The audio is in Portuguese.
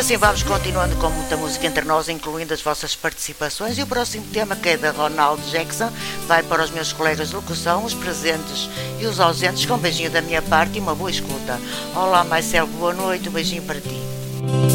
Assim vamos continuando com muita música entre nós, incluindo as vossas participações. E o próximo tema, que é da Ronaldo Jackson, vai para os meus colegas de locução, os presentes e os ausentes, com um beijinho da minha parte e uma boa escuta. Olá, Marcelo, boa noite, um beijinho para ti.